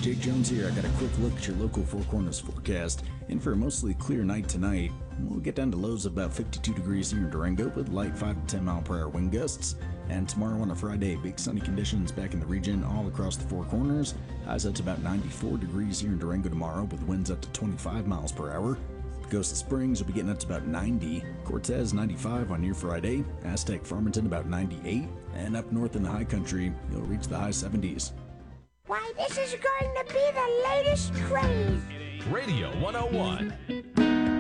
Jake Jones here. I got a quick look at your local Four Corners forecast. In for a mostly clear night tonight, we'll get down to lows of about 52 degrees here in Durango with light 5 to 10 mile per hour wind gusts. And tomorrow on a Friday, big sunny conditions back in the region all across the Four Corners. Highs up to about 94 degrees here in Durango tomorrow with winds up to 25 miles per hour. Pagosa Springs will be getting up to about 90, Cortez 95 on your Friday, Aztec Farmington about 98, and up north in the high country, you'll reach the high 70s. Why, this is going to be the latest craze. Radio 101.